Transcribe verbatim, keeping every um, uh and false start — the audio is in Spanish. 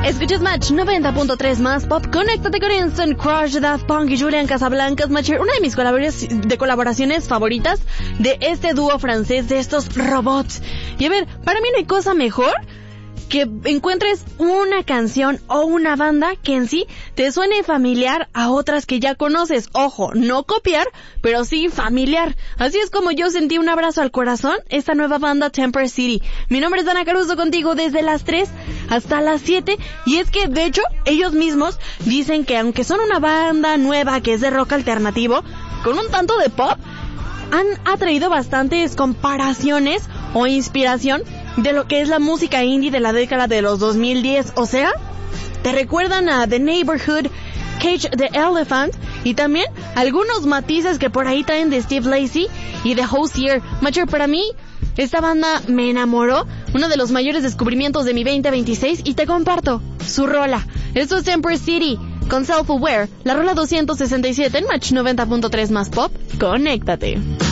Escuchas Match noventa punto tres más pop. Conéctate con Instant Crush de Daft Punk y Julian Casablancas. Match, una de mis colaboraciones, de colaboraciones favoritas de este dúo francés, de estos robots. Y a ver, para mí no hay cosa mejor que encuentres una canción o una banda que en sí te suene familiar a otras que ya conoces. Ojo, no copiar, pero sí familiar. Así es como yo sentí un abrazo al corazón esta nueva banda Temper City. Mi nombre es Dana Caruso, contigo desde las tres hasta las siete. Y es que, de hecho, ellos mismos dicen que aunque son una banda nueva que es de rock alternativo, con un tanto de pop, han atraído bastantes comparaciones o inspiración de lo que es la música indie de la década de los dos mil diez. O sea, te recuerdan a The Neighborhood, Cage the Elephant y también algunos matices que por ahí traen de Steve Lacy y de Hozier. Macho, para mí esta banda me enamoró, uno de los mayores descubrimientos de mi veinte veintiséis, y te comparto su rola. Esto es Temper City con Self Aware, la rola doscientos sesenta y siete en Match noventa punto tres más pop. Conéctate.